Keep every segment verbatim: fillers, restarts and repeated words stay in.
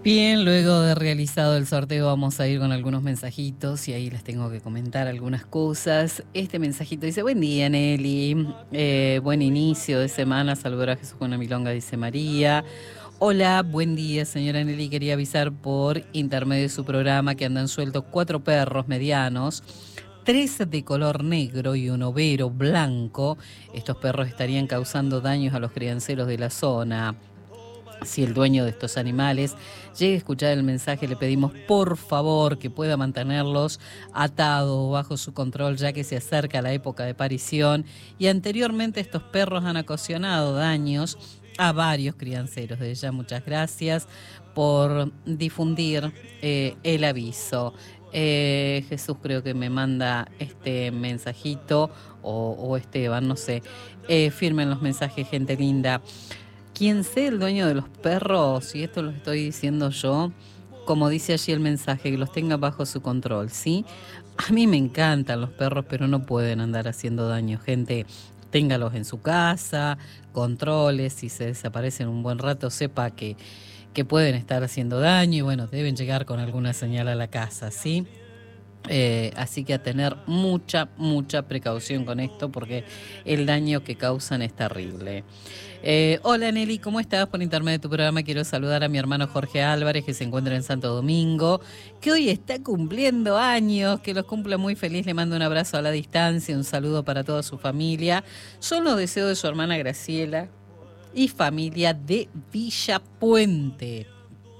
Bien, luego de realizado el sorteo vamos a ir con algunos mensajitos y ahí les tengo que comentar algunas cosas. Este mensajito dice: buen día, Nelly, eh, buen inicio de semana, saludar a Jesús con una milonga, dice María. Hola, buen día, señora Nelly, quería avisar por intermedio de su programa que andan sueltos cuatro perros medianos, tres de color negro y un overo blanco. Estos perros estarían causando daños a los crianceros de la zona. Si el dueño de estos animales llega a escuchar el mensaje, le pedimos por favor que pueda mantenerlos atados bajo su control, ya que se acerca la época de parición y anteriormente estos perros han ocasionado daños a varios crianceros. Desde ya muchas gracias por difundir eh, el aviso. Eh, Jesús creo que me manda este mensajito o, o Esteban, no sé. Eh, firmen los mensajes, gente linda. Quien sea el dueño de los perros, y esto lo estoy diciendo yo, como dice allí el mensaje, que los tenga bajo su control, ¿sí? A mí me encantan los perros, pero no pueden andar haciendo daño. Gente, téngalos en su casa, controles, si se desaparecen un buen rato, sepa que, que pueden estar haciendo daño y bueno, deben llegar con alguna señal a la casa, ¿sí? Eh, así que a tener mucha, mucha precaución con esto porque el daño que causan es terrible. Eh, hola Nelly, ¿cómo estás? Por intermedio de tu programa quiero saludar a mi hermano Jorge Álvarez, que se encuentra en Santo Domingo, que hoy está cumpliendo años, que los cumpla muy feliz, le mando un abrazo a la distancia, un saludo para toda su familia. Son los deseos de su hermana Graciela y familia de Villa Puente.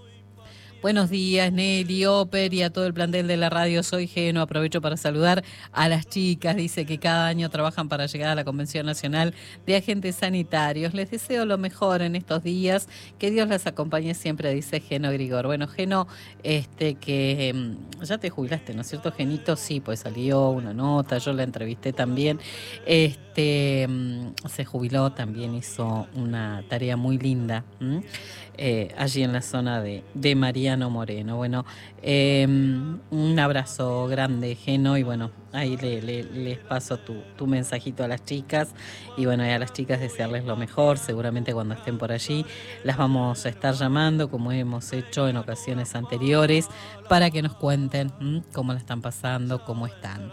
Buenos días, Nelly, Oper y a todo el plantel de la radio. Soy Geno. Aprovecho para saludar a las chicas. Dice que cada año trabajan para llegar a la Convención Nacional de Agentes Sanitarios. Les deseo lo mejor en estos días. Que Dios las acompañe siempre, dice Geno Grigor. Bueno, Geno, este que ya te jubilaste, ¿no es cierto, Genito? Sí, pues salió una nota, yo la entrevisté también. Este se jubiló, también hizo una tarea muy linda. ¿m? Eh, allí en la zona de, de Mariano Moreno. Bueno, eh, un abrazo grande, Geno, y bueno, ahí le, le, les paso tu, tu mensajito a las chicas, y bueno, y a las chicas desearles lo mejor. Seguramente cuando estén por allí las vamos a estar llamando, como hemos hecho en ocasiones anteriores, para que nos cuenten ¿m? cómo la están pasando, cómo están.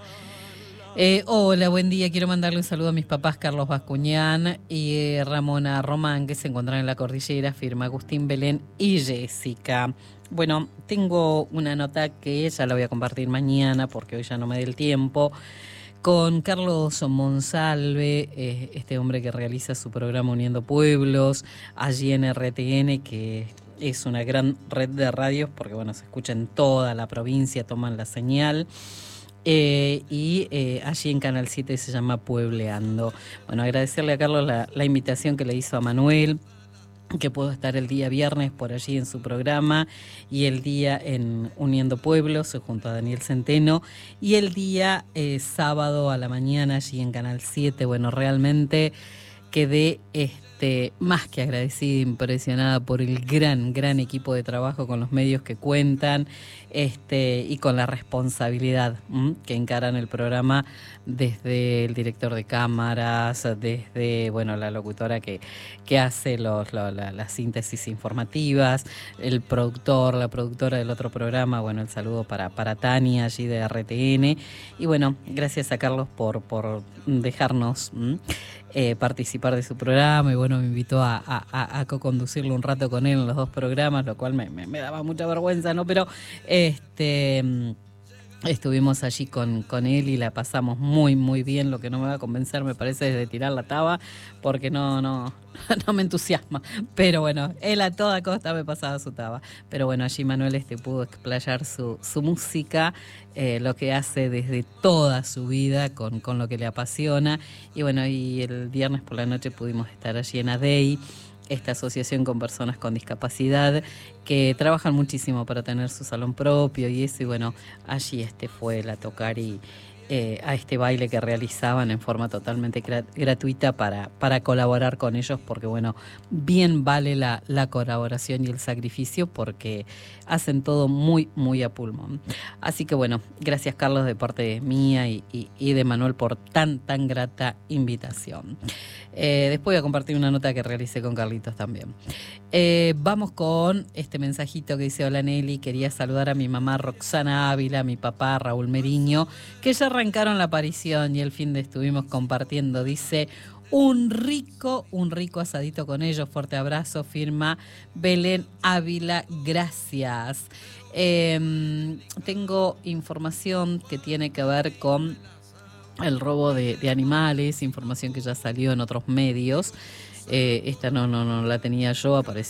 Eh, hola, buen día. Quiero mandarle un saludo a mis papás Carlos Bascuñán y eh, Ramona Román, que se encuentran en la cordillera, firma Agustín Belén y Jessica. Bueno, tengo una nota que ya la voy a compartir mañana porque hoy ya no me dé el tiempo, con Carlos Monsalve, eh, este hombre que realiza su programa Uniendo Pueblos, allí en R T N, que es una gran red de radios porque bueno, se escucha en toda la provincia, toman la señal. Eh, y eh, allí en Canal siete se llama Puebleando. Bueno, agradecerle a Carlos la, la invitación que le hizo a Manuel, que puedo estar el día viernes por allí en su programa, y el día en Uniendo Pueblos junto a Daniel Centeno, y el día eh, sábado a la mañana allí en Canal siete. Bueno, realmente quedé este, más que agradecida, impresionada por el gran, gran equipo de trabajo con los medios que cuentan este, y con la responsabilidad ¿m? que encaran el programa, desde el director de cámaras, desde bueno la locutora que, que hace los, lo, la, las síntesis informativas, el productor, la productora del otro programa. Bueno, el saludo para, para Tania allí de R T N, y bueno, gracias a Carlos por, por dejarnos ¿m? Eh, participar de su programa, y bueno, me invitó a, a, a co-conducirlo un rato con él en los dos programas, lo cual me, me, me daba mucha vergüenza, ¿no? Pero este estuvimos allí con, con él y la pasamos muy, muy bien. Lo que no me va a convencer, me parece, es de tirar la taba, porque no, no, no me entusiasma. Pero bueno, él a toda costa me pasaba su taba. Pero bueno, allí Manuel este pudo explayar su, su música, eh, lo que hace desde toda su vida, con, con lo que le apasiona. Y bueno, y el viernes por la noche pudimos estar allí en A D E I, esta asociación con personas con discapacidad que trabajan muchísimo para tener su salón propio y eso, y bueno, allí este fue el a tocar y, eh, a este baile que realizaban en forma totalmente gra- gratuita para, para colaborar con ellos, porque bueno, bien vale la, la colaboración y el sacrificio, porque hacen todo muy, muy a pulmón. Así que bueno, gracias Carlos de parte mía y, y, y de Manuel por tan, tan grata invitación. Eh, después voy a compartir una nota que realicé con Carlitos también. Eh, vamos con este mensajito que dice: hola Nelly, quería saludar a mi mamá Roxana Ávila, a mi papá Raúl Meriño, que ya arrancaron la aparición y el fin de estuvimos compartiendo. Dice: un rico, un rico asadito con ellos, fuerte abrazo, firma Belén Ávila, gracias. Eh, tengo información que tiene que ver con el robo de, de animales, información que ya salió en otros medios. Eh, esta no, no, no la tenía yo, apareció